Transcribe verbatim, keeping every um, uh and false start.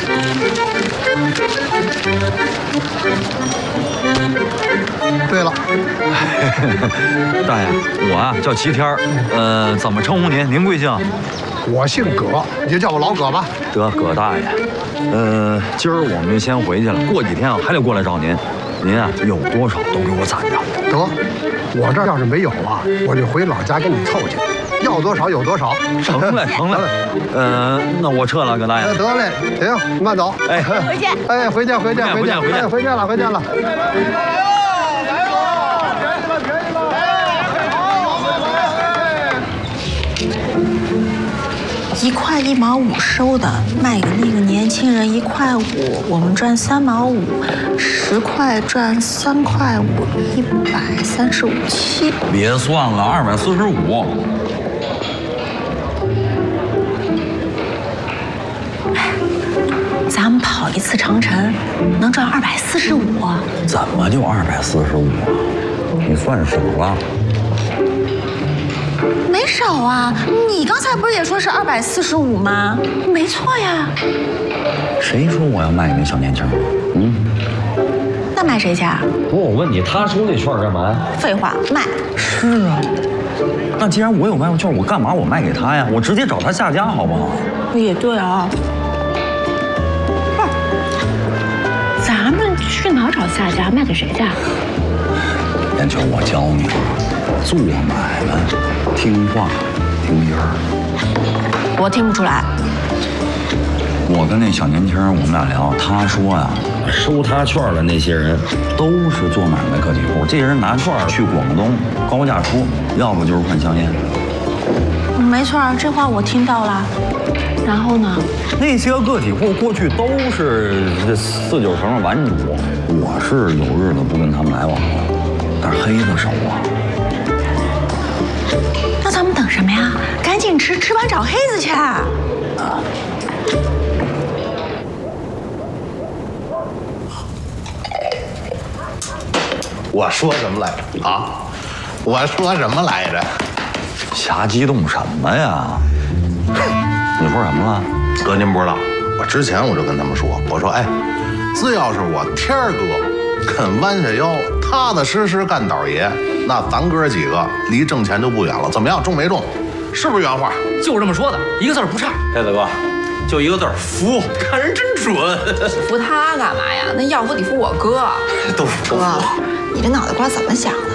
对了， 大爷，我啊叫齐天儿，呃，怎么称呼您？您贵姓？ 我姓葛，你就叫我老葛吧。 得，葛大爷。呃，今儿我们就先回去了，过几天啊还得过来找您。您啊有多少都给我攒着。 得，我这儿要是没有啊，我就回老家给你凑去，要多少有多少。 成嘞，成嘞。呃，那我撤了，葛大爷。 得嘞，行，慢走。 哎， 回见。 哎，回见，回见，回见， 回见， 回见了，回见了。 一块一毛五收的，卖给那个年轻人一块五，我们赚三毛五，十块赚三块五，一百三十五七。 别算了，二百四十五。 咱们跑一次长城能赚二百四十五。 怎么就二百四十五啊？你算少了。 没少啊！你刚才不是也说是二百四十五吗？没错呀。 谁说我要卖给那小年轻？嗯， 那卖谁去啊？ 不，我问你，他收那券干嘛呀？ 废话，卖。 是啊。那既然我有外汇券，我干嘛我卖给他呀？我直接找他下家好不好？ 也对啊。不是，咱们去哪儿找下家？卖给谁去？ 燕秋，我教你，做买卖，听话，听音儿。 我听不出来。 我跟那小年轻，我们俩聊，他说呀， 收他券的那些人都是做买卖个体户，这些人拿券去广东高价出，要不就是换香烟。 没错，这话我听到了。然后呢？ 那些个体户过去都是这四九城的玩主，我是有日子不跟他们来往了，但是黑子手啊。 那咱们等什么呀？赶紧吃，吃完找黑子去。啊！ 我说什么来着啊？我说什么来着？ 瞎激动什么呀？你说什么了？ 哥，您不知道，我之前我就跟他们说，我说，哎，只要是我天儿哥跟弯下腰，踏踏实实干倒爷，那咱哥几个离挣钱就不远了。怎么样，中没中？是不是原话？ 就这么说的，一个字儿不差。 黑子哥，就一个字儿服，看人真准。 服他干嘛呀？那要服得服我哥。 都服。 哥，你这脑袋瓜怎么想的？